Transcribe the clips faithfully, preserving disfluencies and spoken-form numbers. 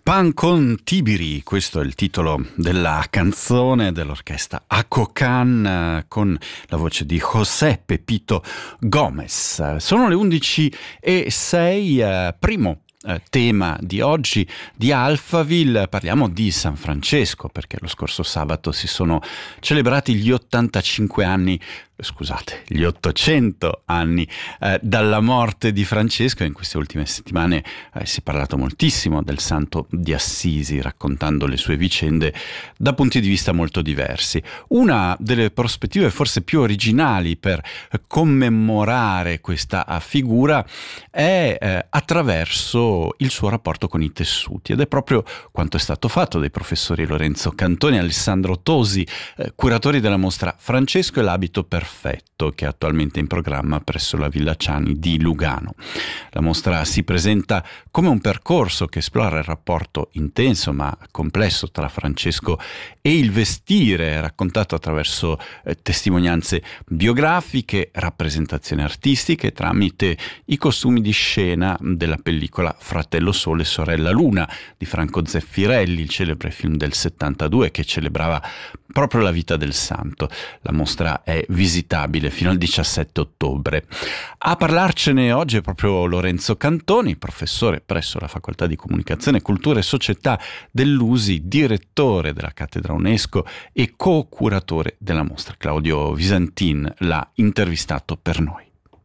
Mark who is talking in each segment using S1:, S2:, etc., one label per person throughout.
S1: Pan con Tibiri, questo è il titolo della canzone dell'orchestra Acocan con la voce di José Pepito Gomez. Sono le undici e sei, eh, primo eh, tema di oggi di Alphaville. Parliamo di San Francesco perché lo scorso sabato si sono celebrati gli ottantacinque anni Scusate, gli ottocento anni eh, dalla morte di Francesco. In queste ultime settimane eh, si è parlato moltissimo del santo di Assisi, raccontando le sue vicende da punti di vista molto diversi. Una delle prospettive forse più originali per commemorare questa figura è eh, attraverso il suo rapporto con i tessuti, ed è proprio quanto è stato fatto dai professori Lorenzo Cantoni e Alessandro Tosi, eh, curatori della mostra Francesco e l'abito perfetto, che è attualmente in programma presso la Villa Ciani di Lugano. La mostra si presenta come un percorso che esplora il rapporto intenso ma complesso tra Francesco e il vestire, raccontato attraverso eh, testimonianze biografiche, rappresentazioni artistiche tramite i costumi di scena della pellicola Fratello Sole e Sorella Luna di Franco Zeffirelli, il celebre film del settantadue che celebrava proprio la vita del santo. La mostra è visitabile fino al diciassette ottobre. A parlarcene oggi è proprio Lorenzo Cantoni, professore presso la Facoltà di Comunicazione, Cultura e Società dell'U S I, direttore della cattedra UNESCO e co-curatore della mostra. Claudio Visantin l'ha intervistato per noi.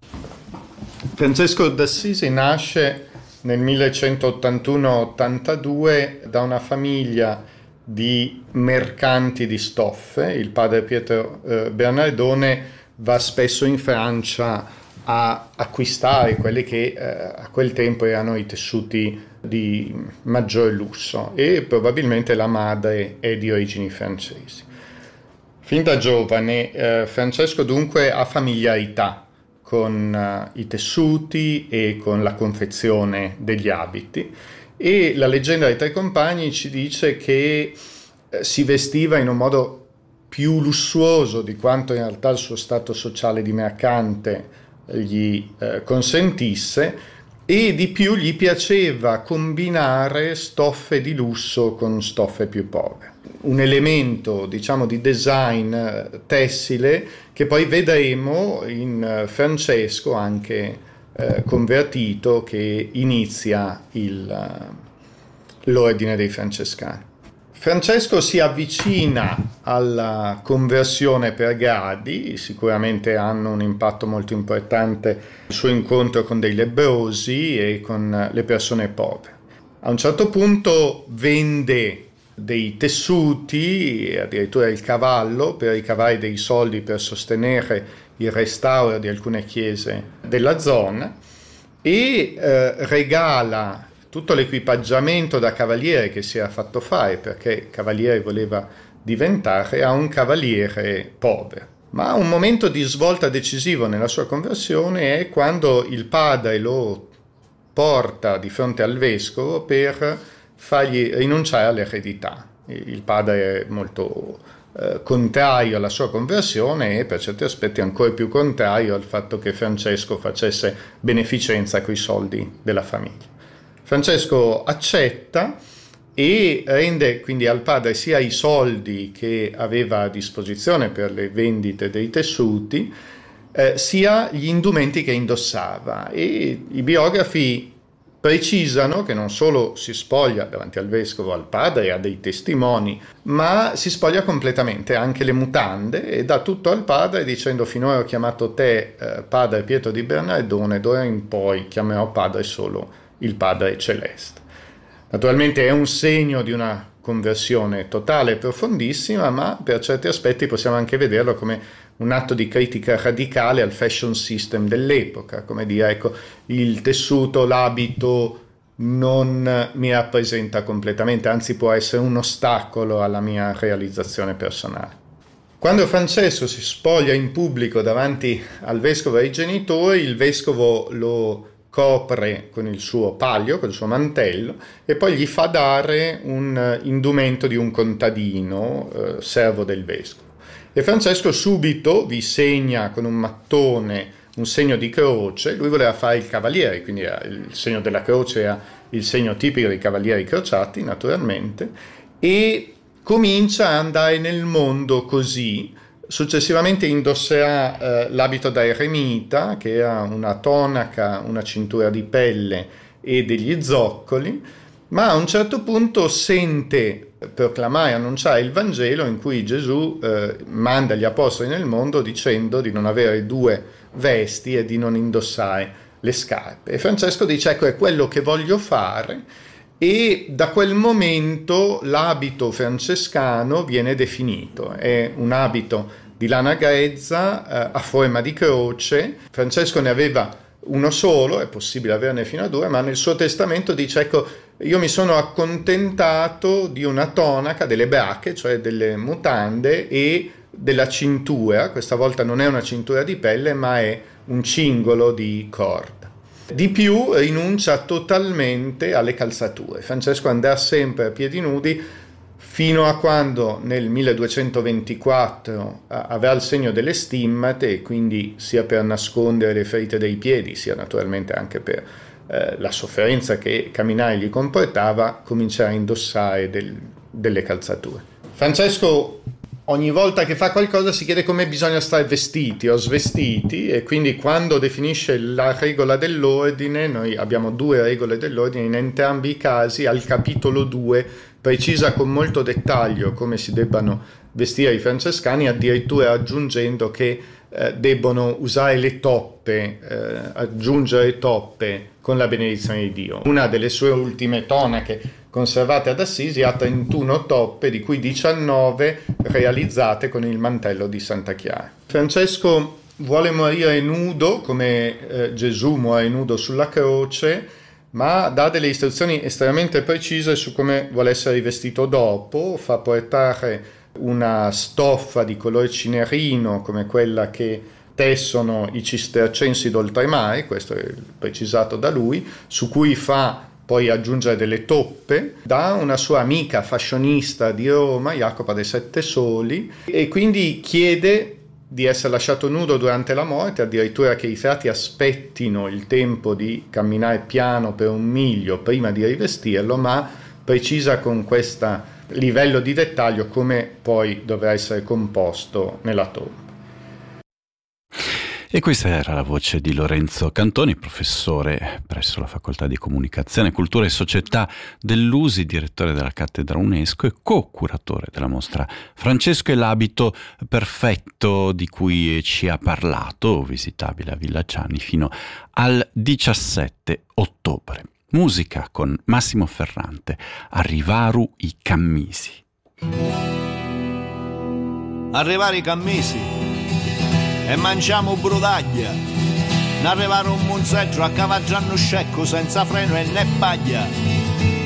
S2: Francesco d'Assisi nasce nel millecentottantuno ottantadue da una famiglia di mercanti di stoffe. Il padre Pietro eh, Bernardone va spesso in Francia a acquistare quelli che eh, a quel tempo erano i tessuti di maggior lusso, e probabilmente la madre è di origini francesi. Fin da giovane eh, Francesco dunque ha familiarità con uh, i tessuti e con la confezione degli abiti, e la leggenda dei tre compagni ci dice che eh, si vestiva in un modo più lussuoso di quanto in realtà il suo stato sociale di mercante gli eh, consentisse, e di più gli piaceva combinare stoffe di lusso con stoffe più povere. Un elemento, diciamo, di design tessile che poi vedremo in Francesco anche eh, convertito, che inizia il, l'ordine dei Francescani. Francesco si avvicina alla conversione per gradi. Sicuramente hanno un impatto molto importante il suo incontro con dei lebbrosi e con le persone povere. A un certo punto vende dei tessuti, addirittura il cavallo, per ricavare dei soldi per sostenere il restauro di alcune chiese della zona, e eh, regala tutto l'equipaggiamento da cavaliere che si era fatto fare, perché cavaliere voleva diventare, a un cavaliere povero. Ma un momento di svolta decisivo nella sua conversione è quando il padre lo porta di fronte al vescovo per fargli rinunciare all'eredità. Il padre è molto eh, contrario alla sua conversione e per certi aspetti ancora più contrario al fatto che Francesco facesse beneficenza coi soldi della famiglia. Francesco accetta e rende quindi al padre sia i soldi che aveva a disposizione per le vendite dei tessuti, eh, sia gli indumenti che indossava, e i biografi precisano che non solo si spoglia davanti al vescovo, al padre e a dei testimoni, ma si spoglia completamente anche le mutande e dà tutto al padre dicendo: finora ho chiamato te eh, padre Pietro di Bernardone, d'ora in poi chiamerò padre solo il Padre Celeste. Naturalmente è un segno di una conversione totale e profondissima, ma per certi aspetti possiamo anche vederlo come un atto di critica radicale al fashion system dell'epoca, come dire, ecco, il tessuto, l'abito non mi rappresenta completamente, anzi può essere un ostacolo alla mia realizzazione personale. Quando Francesco si spoglia in pubblico davanti al vescovo e ai genitori, il vescovo lo copre con il suo palio, con il suo mantello, e poi gli fa dare un indumento di un contadino, eh, servo del vescovo. E Francesco subito vi segna con un mattone un segno di croce. Lui voleva fare il cavaliere, quindi il segno della croce era il segno tipico dei cavalieri crociati, naturalmente, e comincia a andare nel mondo così. Successivamente indosserà eh, l'abito da eremita, che era una tonaca, una cintura di pelle e degli zoccoli, ma a un certo punto sente proclamare, annunciare il Vangelo in cui Gesù eh, manda gli apostoli nel mondo dicendo di non avere due vesti e di non indossare le scarpe. E Francesco dice: ecco, è quello che voglio fare. E da quel momento l'abito francescano viene definito, è un abito di lana grezza eh, a forma di croce. Francesco ne aveva uno solo, è possibile averne fino a due, ma nel suo testamento dice: ecco, io mi sono accontentato di una tonaca, delle bracche, cioè delle mutande, e della cintura. Questa volta non è una cintura di pelle, ma è un cingolo di corda. Di più, rinuncia totalmente alle calzature. Francesco andrà sempre a piedi nudi fino a quando nel milleduecentoventiquattro avrà il segno delle stimmate, e quindi sia per nascondere le ferite dei piedi, sia naturalmente anche per eh, la sofferenza che camminare gli comportava, comincerà a indossare del, delle calzature. Francesco ogni volta che fa qualcosa si chiede come bisogna stare vestiti o svestiti, e quindi quando definisce la regola dell'ordine, noi abbiamo due regole dell'ordine, in entrambi i casi al capitolo due precisa con molto dettaglio come si debbano vestire i francescani, addirittura aggiungendo che eh, debbono usare le toppe, eh, aggiungere toppe con la benedizione di Dio. Una delle sue ultime tonache conservate ad Assisi ha trentuno toppe, di cui diciannove realizzate con il mantello di Santa Chiara. Francesco vuole morire nudo, come eh, Gesù muore nudo sulla croce, ma dà delle istruzioni estremamente precise su come vuole essere rivestito dopo. Fa portare una stoffa di colore cinerino, come quella che tessono i cistercensi d'oltremare, questo è precisato da lui, su cui fa poi aggiungere delle toppe da una sua amica fashionista di Roma, Jacopa dei Sette Soli, e quindi chiede di essere lasciato nudo durante la morte, addirittura che i frati aspettino il tempo di camminare piano per un miglio prima di rivestirlo, ma precisa con questo livello di dettaglio come poi dovrà essere composto nella tomba.
S1: E questa era la voce di Lorenzo Cantoni, professore presso la Facoltà di Comunicazione, Cultura e Società dell'U S I, direttore della cattedra UNESCO e co-curatore della mostra Francesco e l'abito perfetto, di cui ci ha parlato, visitabile a Villa Gianni fino al diciassette ottobre. Musica con Massimo Ferrante, Arrivaru i cammisi.
S3: Arrivare i cammisi e mangiamo brutaglia, n'arrivare un monzeggio a cavaggiano scecco senza freno e né paglia.